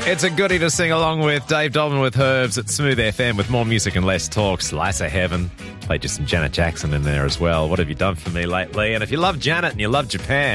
It's a goodie to sing along with. Dave Dolman with Herbs at Smooth FM with more music and less talk. Slice of Heaven. Played you some Janet Jackson in there as well. What have you done for me lately? And if you love Janet and you love Japan,